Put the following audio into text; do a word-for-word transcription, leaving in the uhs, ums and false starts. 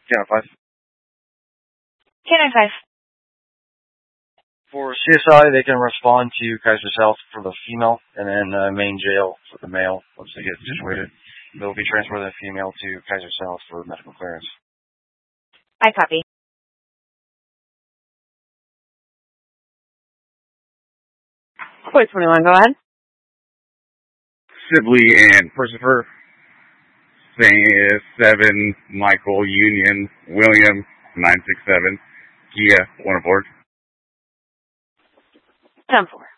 Canine five. Canine five. For C S I, they can respond to Kaiser South for the female, and then uh, main jail for the male once they get situated. They'll be transferring the female to Kaiser South for medical clearance. I copy. four twenty-one, go ahead. Sibley and Percifer. seven, Michael, Union, William, nine six seven, Kia, one aboard. ten four.